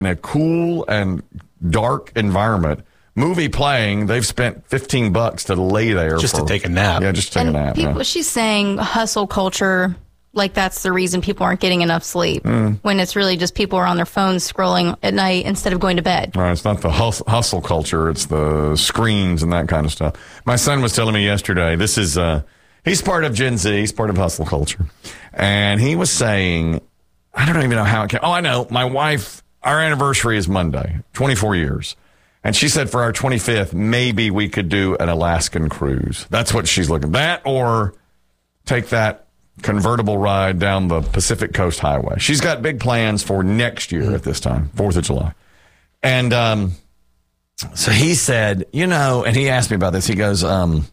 in a cool and dark environment. Movie playing, they've spent $15 to lay there. Just to take a nap. Yeah, just to take a nap. People, she's saying hustle culture, like that's the reason people aren't getting enough sleep. When it's really just people are on their phones scrolling at night instead of going to bed. Right, it's not the hustle culture, it's the screens and that kind of stuff. My son was telling me yesterday, this is, he's part of Gen Z, he's part of hustle culture. And he was saying, I don't even know how it came. Oh, I know. My wife, our anniversary is Monday, 24 years. And she said for our 25th, maybe we could do an Alaskan cruise. That's what she's looking at. That or take that convertible ride down the Pacific Coast Highway. She's got big plans for next year at this time, 4th of July. And so he said, and he asked me about this. He goes,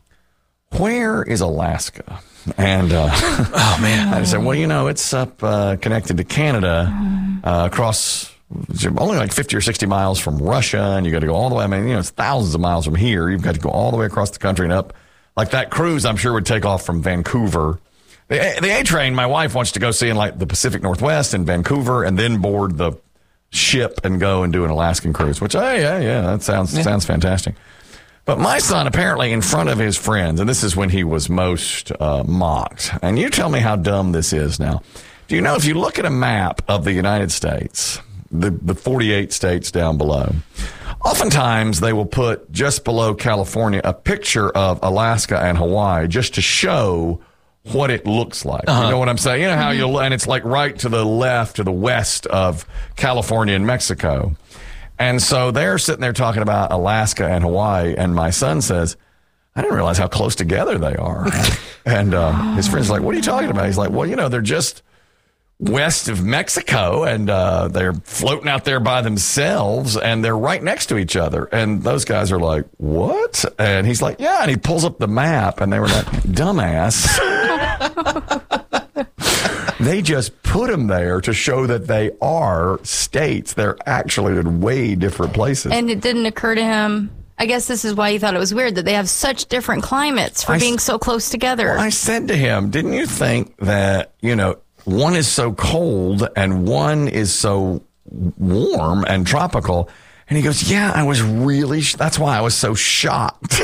where is Alaska? And oh, man. I said, well, it's up connected to Canada across only like 50 or 60 miles from Russia, and you got to go all the way. I mean, it's thousands of miles from here. You've got to go all the way across the country and up. Like that cruise, I'm sure would take off from Vancouver. The A train, my wife wants to go see in like the Pacific Northwest and Vancouver, and then board the ship and go and do an Alaskan cruise. Which, that sounds fantastic. But my son, apparently, in front of his friends, and this is when he was most mocked. And you tell me how dumb this is now. Do you know if you look at a map of the United States, the 48 states down below, oftentimes they will put just below California a picture of Alaska and Hawaii just to show what it looks like. You know what I'm saying? You know how and it's like right to the left, to the west of California and Mexico. And so they're sitting there talking about Alaska and Hawaii, and my son says, I didn't realize how close together they are. And his friend's like, what are you talking about? He's like, well, they're just west of Mexico, and they're floating out there by themselves, and they're right next to each other. And those guys are like, what? And he's like, yeah. And he pulls up the map, and they were like, dumbass. They just put them there to show that they are states. They're actually in way different places. And it didn't occur to him. I guess this is why he thought it was weird that they have such different climates for being so close together. Well, I said to him, didn't you think that, one is so cold and one is so warm and tropical? And he goes, yeah, I was really, that's why I was so shocked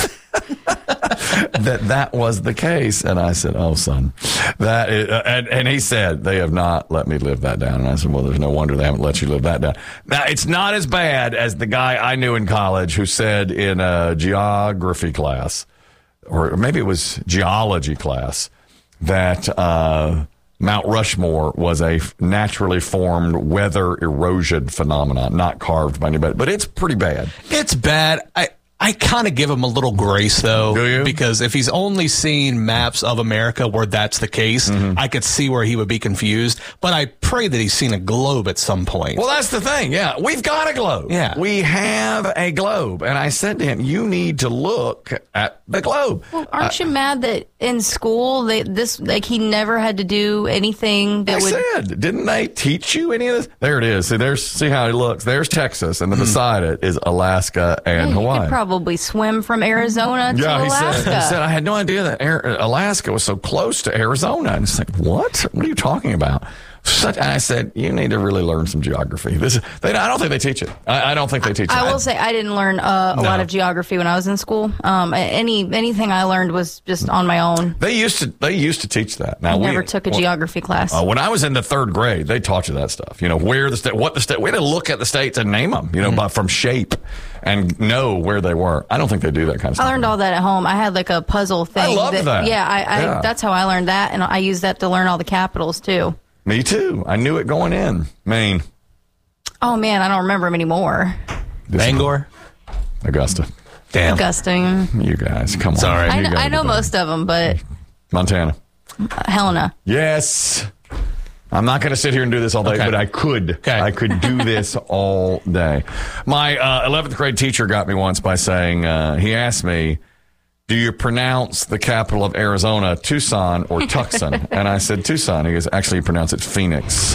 that was the case. And I said, oh, son, that is, and he said, they have not let me live that down. And I said, well, there's no wonder they haven't let you live that down. Now, it's not as bad as the guy I knew in college who said in a geography class, or maybe it was geology class, that, Mount Rushmore was a naturally formed weather erosion phenomenon, not carved by anybody. But it's pretty bad. It's bad. I kind of give him a little grace, though. Do you? Because if he's only seen maps of America where that's the case, I could see where he would be confused. But I pray that he's seen a globe at some point. Well, that's the thing. Yeah, we've got a globe. Yeah. We have a globe. And I said to him, you need to look at the globe. Well, aren't you mad that in school, he never had to do anything that said, didn't they teach you any of this? There it is. See how it looks. There's Texas, and then beside it is Alaska and Hawaii. You could probably swim from Arizona to Alaska. He said, I had no idea that Alaska was so close to Arizona. And it's like, what? What are you talking about? And I said, you need to really learn some geography. I don't think they teach it. I don't think they teach it. I will say I didn't learn a lot of geography when I was in school. Anything I learned was just on my own. They used to teach that. Now, I never took a geography class. When I was in the 3rd grade, they taught you that stuff. Where the state, what the state. We had to look at the states and name them. From shape, and know where they were. I don't think they do that kind of stuff. I learned all that at home. I had like a puzzle thing. I love that. Yeah, that's how I learned that, and I used that to learn all the capitals too. Me too. I knew it going in. Maine. Oh, man, I don't remember them anymore. Bangor? Augusta. Damn. Augusta. You guys, come on. Sorry. I know most of them, but... Montana. Helena. Yes. I'm not going to sit here and do this all day, but I could. Okay. I could do this all day. My 11th grade teacher got me once by saying, he asked me, do you pronounce the capital of Arizona Tucson or Tucson? And I said Tucson. He goes, actually, you pronounce it Phoenix.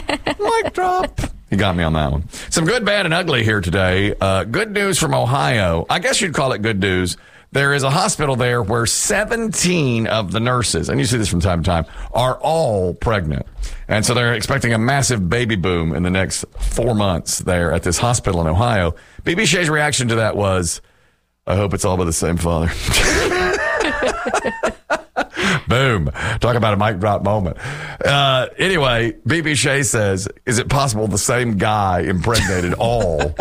Mic drop. He got me on that one. Some good, bad, and ugly here today. Good news from Ohio. I guess you'd call it good news. there is a hospital there where 17 of the nurses, and you see this from time to time, are all pregnant. And so they're expecting a massive baby boom in the next 4 months there at this hospital in Ohio. BB Shea's reaction to that was, I hope it's all by the same father. Boom. Talk about a mic drop moment. Anyway, BB Shea says, is it possible the same guy impregnated all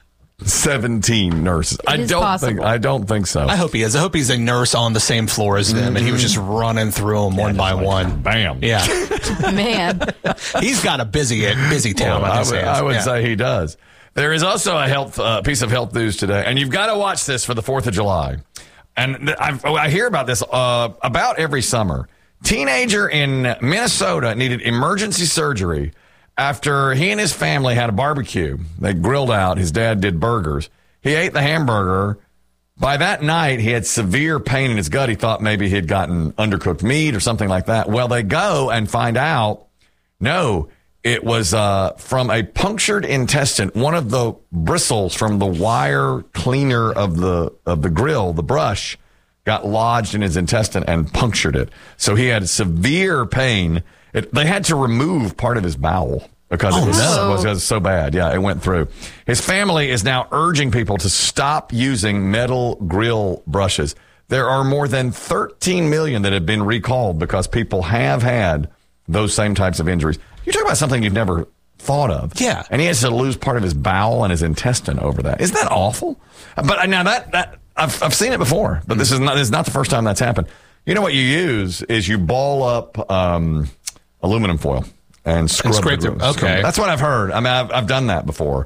17 nurses? I don't think so. I hope he is. I hope he's a nurse on the same floor as them, and he was just running through them one by one. Bam. Yeah. Man. He's got a busy town on his hands. I would say he does. There is also a piece of health news today, and you've got to watch this for the 4th of July. And I hear about this about every summer. Teenager in Minnesota needed emergency surgery after he and his family had a barbecue. They grilled out. His dad did burgers. He ate the hamburger. By that night, he had severe pain in his gut. He thought maybe he had gotten undercooked meat or something like that. Well, they go and find out, no, it was from a punctured intestine. One of the bristles from the wire cleaner of the grill, the brush, got lodged in his intestine and punctured it. So he had severe pain. They had to remove part of his bowel because it was so bad. Yeah, it went through. His family is now urging people to stop using metal grill brushes. There are more than 13 million that have been recalled because people have had those same types of injuries. You're talking about something you've never thought of. Yeah. And he has to lose part of his bowel and his intestine over that. Isn't that awful? But now that I've seen it before, but this is not the first time that's happened. You know what you use is you ball up aluminum foil and scrape it. Okay. That's what I've heard. I mean, I've done that before.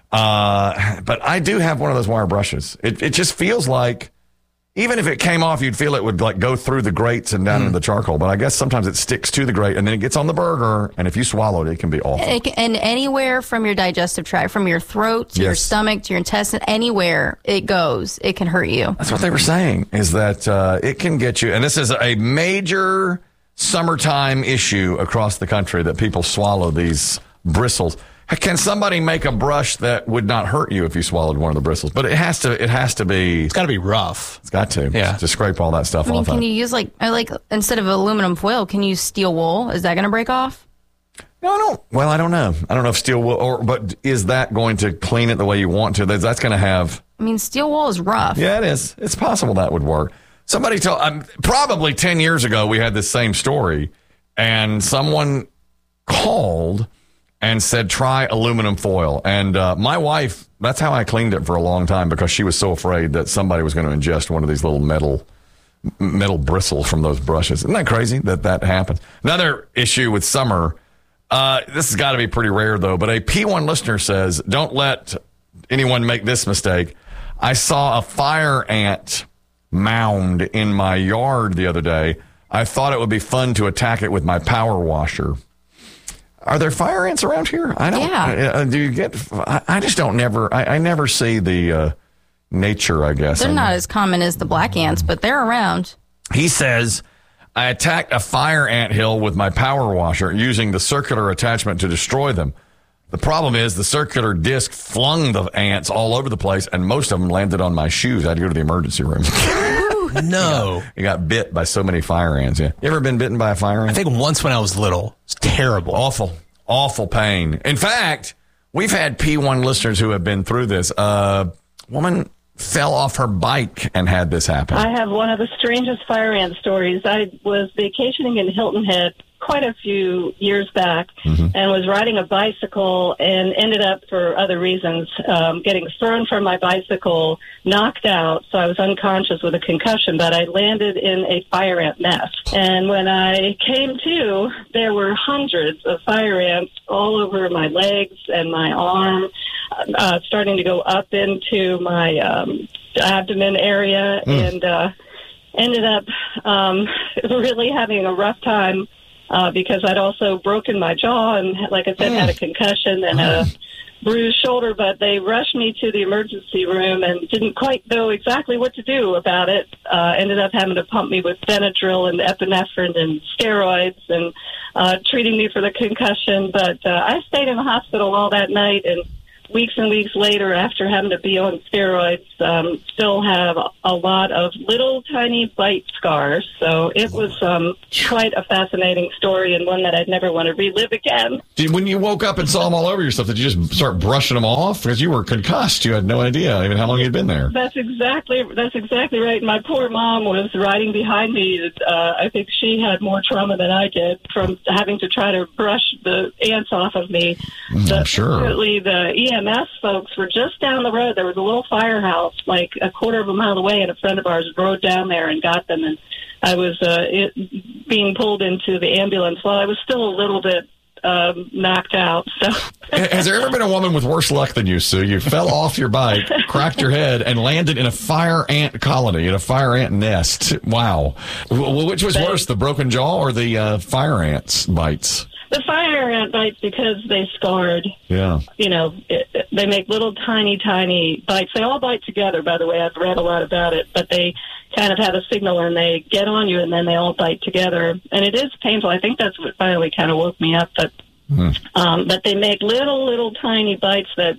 But I do have one of those wire brushes. It just feels like, even if it came off, you'd feel it would like go through the grates and down into the charcoal. But I guess sometimes it sticks to the grate and then it gets on the burger. And if you swallow it, it can be awful. And anywhere from your digestive tract, from your throat to your stomach to your intestine, anywhere it goes, it can hurt you. That's what they were saying, is that it can get you. And this is a major summertime issue across the country, that people swallow these bristles. Can somebody make a brush that would not hurt you if you swallowed one of the bristles? But it has to be. It's got to be rough. It's got to. Yeah. To scrape all that stuff off. Can you use instead of aluminum foil, can you use steel wool? Is that going to break off? No, I don't. Well, I don't know. I don't know if steel wool, but is that going to clean it the way you want to? That's going to have. I mean, steel wool is rough. Yeah, it is. It's possible that would work. Somebody told, probably 10 years ago, we had this same story, and someone called and said, try aluminum foil. And my wife, that's how I cleaned it for a long time, because she was so afraid that somebody was going to ingest one of these little metal bristles from those brushes. Isn't that crazy that happens? Another issue with summer, this has got to be pretty rare, though, but a P1 listener says, don't let anyone make this mistake. I saw a fire ant mound in my yard the other day. I thought it would be fun to attack it with my power washer. Are there fire ants around here? I don't. Yeah. Do you get? I just don't. I never see the nature, I guess. They're not as common as the black ants, but they're around. He says, I attacked a fire ant hill with my power washer using the circular attachment to destroy them. The problem is the circular disc flung the ants all over the place, and most of them landed on my shoes. I had to go to the emergency room. No. You got bit by so many fire ants. Yeah. You ever been bitten by a fire ant? I think once when I was little. It's terrible. Awful pain. In fact, we've had P1 listeners who have been through this. A woman fell off her bike and had this happen. I have one of the strangest fire ant stories. I was vacationing in Hilton Head quite a few years back and was riding a bicycle and ended up, for other reasons, getting thrown from my bicycle, knocked out. So I was unconscious with a concussion, but I landed in a fire ant nest. And when I came to, there were hundreds of fire ants all over my legs and my arm, starting to go up into my abdomen area, and ended up really having a rough time because I'd also broken my jaw and, like I said, had a concussion and a bruised shoulder. But they rushed me to the emergency room and didn't quite know exactly what to do about it. Ended up having to pump me with Benadryl and epinephrine and steroids and treating me for the concussion. But I stayed in the hospital all that night and weeks and weeks later, after having to be on steroids, still have a lot of little tiny bite scars. So it was quite a fascinating story, and one that I'd never want to relive again. When you woke up and saw them all over yourself, did you just start brushing them off? Because you were concussed. You had no idea even how long you'd been there. That's exactly right. My poor mom was riding behind me. I think she had more trauma than I did from having to try to brush the ants off of me. I'm sure. Apparently the EMS folks were just down the road. There was a little firehouse like a quarter of a mile away, and a friend of ours rode down there and got them. And I was being pulled into the ambulance while I was still a little bit knocked out. So, has there ever been a woman with worse luck than you, Sue? You fell off your bike, cracked your head, and landed in a fire ant colony, in a fire ant nest. Wow. Which was worse, the broken jaw or the fire ants bites? The fire ant bites, because they scarred. Yeah. You know, they make little tiny bites. They all bite together, by the way. I've read a lot about it, but they kind of have a signal, and they get on you, and then they all bite together. And it is painful. I think that's what finally kind of woke me up. But they make little tiny bites that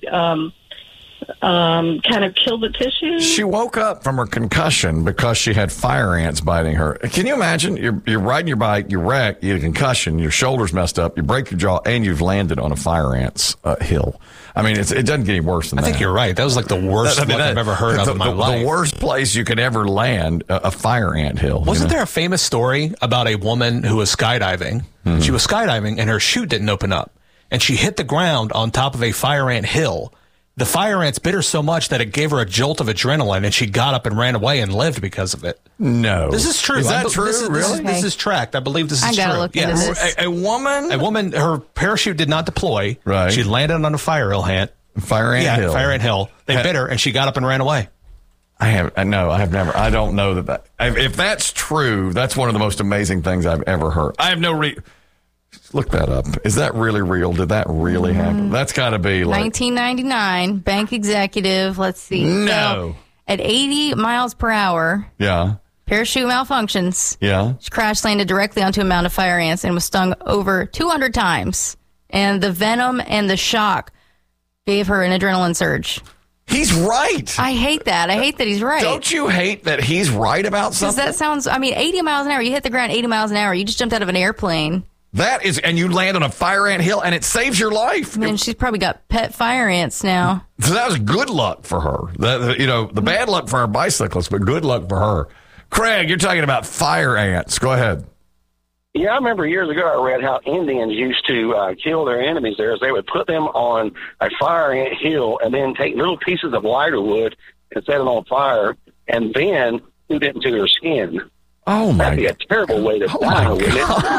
kind of kill the tissue. She woke up from her concussion because she had fire ants biting her. Can you imagine? You're riding your bike, you wreck, you get a concussion, your shoulder's messed up, you break your jaw, and you've landed on a fire ant's hill. I mean, it doesn't get any worse than that. I think you're right. That was like the worst luck I've ever heard of in my life. The worst place you could ever land, a fire ant hill. Wasn't there a famous story about a woman who was skydiving? Mm-hmm. She was skydiving, and her chute didn't open up, and she hit the ground on top of a fire ant hill. The fire ants bit her so much that it gave her a jolt of adrenaline, and she got up and ran away and lived because of it. No. This is true. Is that true? Really? This is tracked. I believe this is true. I gotta look into this. A woman? Her parachute did not deploy. Right. She landed on a fire ant hill. Fire ant hill. They bit her, and she got up and ran away. I have never. I don't know that. If that's true, that's one of the most amazing things I've ever heard. I have no look that up. Is that really real? Did that really happen? That's got to be like 1999. Bank executive. Let's see. No. So, at 80 miles per hour. Yeah. Parachute malfunctions. Yeah. She crash landed directly onto a mound of fire ants and was stung over 200 times. And the venom and the shock gave her an adrenaline surge. He's right. I hate that. I hate that he's right. Don't you hate that he's right about something? Because that sounds, 80 miles an hour. You hit the ground 80 miles an hour. You just jumped out of an airplane. That is, and you land on a fire ant hill, and it saves your life. And she's probably got pet fire ants now. So that was good luck for her. The bad luck for our bicyclists, but good luck for her. Craig, you're talking about fire ants. Go ahead. Yeah, I remember years ago I read how Indians used to kill their enemies there is they would put them on a fire ant hill and then take little pieces of lighter wood and set it on fire and then shoot it into their skin. Oh, my God. That'd be a terrible way to die, wouldn't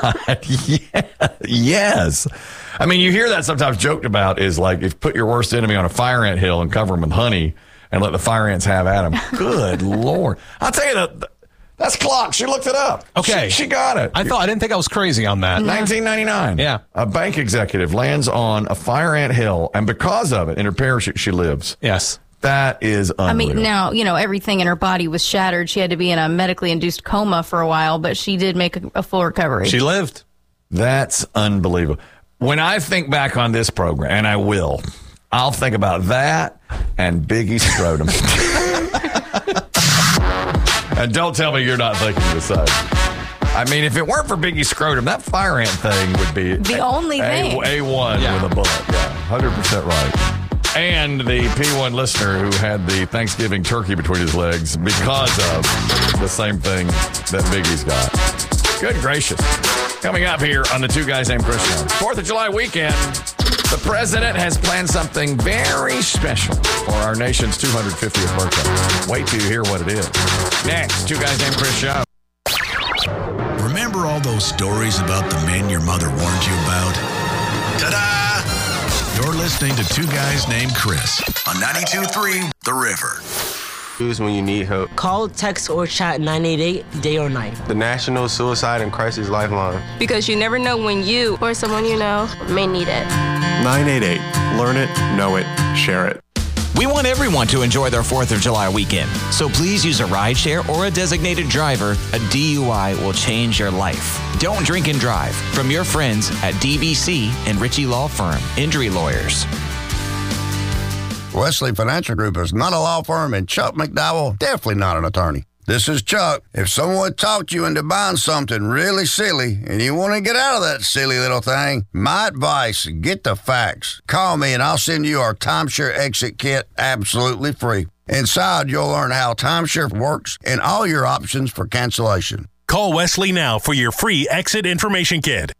it? Yeah. Yes. I mean, you hear that sometimes joked about is like if you put your worst enemy on a fire ant hill and cover them with honey and let the fire ants have at them. Good Lord. I'll tell you that's clock. She looked it up. Okay. She got it. I didn't think I was crazy on that. 1999. Yeah. A bank executive lands on a fire ant hill, and because of it, in her parachute, she lives. Yes. That is unreal. I mean, now, everything in her body was shattered. She had to be in a medically induced coma for a while, but she did make a full recovery. She lived. That's unbelievable. When I think back on this program, and I will, I'll think about that and Biggie Scrotum. And don't tell me you're not thinking the same. I mean, if it weren't for Biggie Scrotum, that fire ant thing would be the only thing. A1 with a bullet. Yeah, 100% right. And the P1 listener who had the Thanksgiving turkey between his legs because of the same thing that Biggie's got. Good gracious. Coming up here on the Two Guys Named Chris Show. 4th of July weekend, the president has planned something very special for our nation's 250th birthday. Wait till you hear what it is. Next, Two Guys Named Chris Show. Remember all those stories about the men your mother warned you about? Ta-da! You're listening to Two Guys Named Chris on 92.3 The River. When you need help. Call, text, or chat 988 day or night. The National Suicide and Crisis Lifeline. Because you never know when you or someone you know may need it. 988. Learn it, know it, share it. We want everyone to enjoy their 4th of July weekend. So please use a rideshare or a designated driver. A DUI will change your life. Don't drink and drive. From your friends at DBC and Ritchie Law Firm, Injury Lawyers. Wesley Financial Group is not a law firm, and Chuck McDowell definitely not an attorney. This is Chuck. If someone talked you into buying something really silly and you want to get out of that silly little thing, my advice, get the facts. Call me and I'll send you our timeshare exit kit absolutely free. Inside, you'll learn how timeshare works and all your options for cancellation. Call Wesley now for your free exit information kit.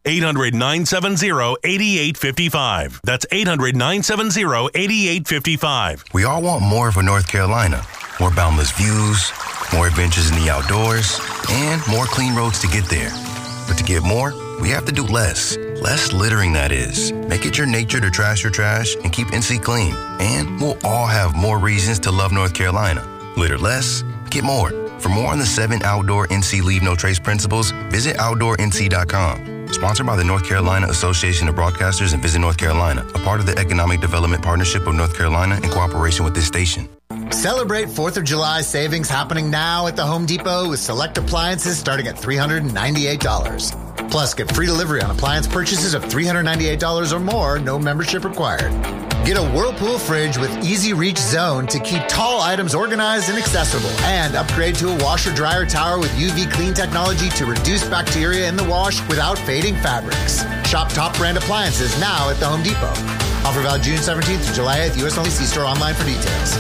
800-970-8855. That's 800-970-8855. We all want more for North Carolina. More boundless views, more adventures in the outdoors, and more clean roads to get there. But to get more, we have to do less. Less littering, that is. Make it your nature to trash your trash and keep NC clean. And we'll all have more reasons to love North Carolina. Litter less, get more. For more on the 7 Outdoor NC Leave No Trace principles, visit OutdoorNC.com. Sponsored by the North Carolina Association of Broadcasters and Visit North Carolina, a part of the Economic Development Partnership of North Carolina in cooperation with this station. Celebrate 4th of July savings happening now at the Home Depot with select appliances starting at $398. Plus, get free delivery on appliance purchases of $398 or more, no membership required. Get a Whirlpool fridge with Easy Reach Zone to keep tall items organized and accessible. And upgrade to a washer-dryer tower with UV clean technology to reduce bacteria in the wash without fading fabrics. Shop top brand appliances now at the Home Depot. Offer valid June 17th to July 8th. U.S. only. See store online for details.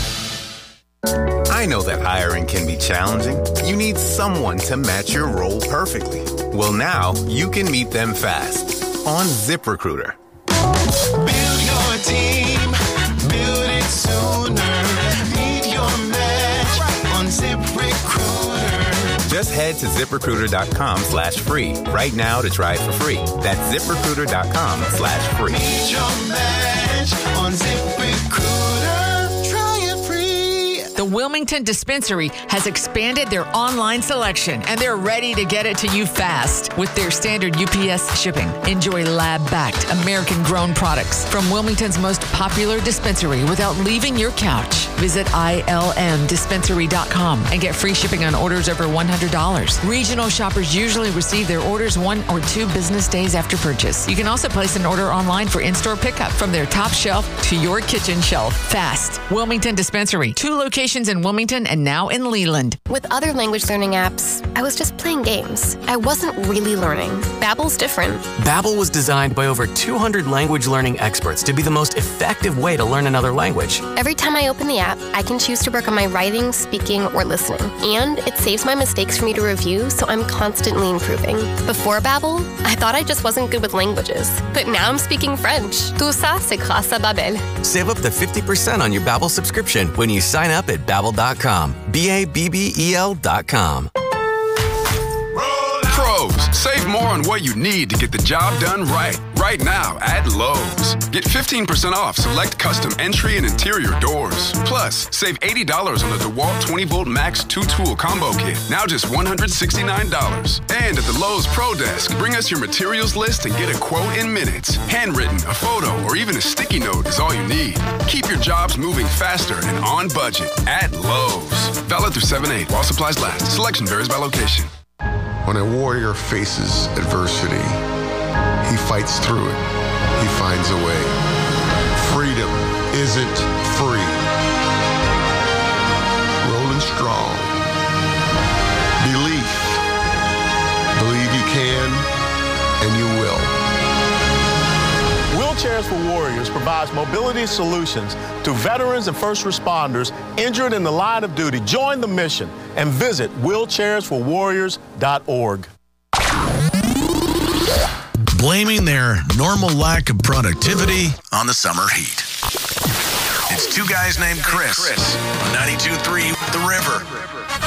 I know that hiring can be challenging. You need someone to match your role perfectly. Well, now you can meet them fast on ZipRecruiter. Build your team, build it sooner. Meet your match on ZipRecruiter. Just head to ZipRecruiter.com/free right now to try it for free. That's ZipRecruiter.com/free. Meet your match on ZipRecruiter. Try it free. The Wilmington Dispensary has expanded their online selection, and they're ready to get it to you fast with their standard UPS shipping. Enjoy lab-backed, American-grown products from Wilmington's most popular dispensary without leaving your couch. Visit ilmdispensary.com and get free shipping on orders over $100. Regional shoppers usually receive their orders 1 or 2 business days after purchase. You can also place an order online for in-store pickup from their top shelf to your kitchen shelf. Fast. Wilmington Dispensary. 2 locations in Wilmington and now in Leland. With other language learning apps, I was just playing games. I wasn't really learning. Babbel's different. Babbel was designed by over 200 language learning experts to be the most effective way to learn another language. Every time I open the app, I can choose to work on my writing, speaking, or listening. And it saves my mistakes for me to review, so I'm constantly improving. Before Babbel, I thought I just wasn't good with languages. But now I'm speaking French. Tout ça, c'est grâce à Babbel. Save up to 50% on your Babbel subscription when you sign up at Babbel.com. Babbel.com. Pros, save more on what you need to get the job done right. Right now at Lowe's. Get 15% off select custom entry and interior doors. Plus, save $80 on the DeWalt 20-volt Max 2-tool combo kit. Now just $169. And at the Lowe's Pro Desk, bring us your materials list and get a quote in minutes. Handwritten, a photo, or even a sticky note is all you need. Keep your jobs moving faster and on budget at Lowe's. Valid through 7/8 while supplies last. Selection varies by location. When a warrior faces adversity, he fights through it. He finds a way. Freedom isn't free. Rolling strong. Belief. Believe you can, and you will. Wheelchairs for Warriors provides mobility solutions to veterans and first responders injured in the line of duty. Join the mission and visit wheelchairsforwarriors.org. Blaming their normal lack of productivity on the summer heat. It's 2 guys named Chris on 92.3 The River.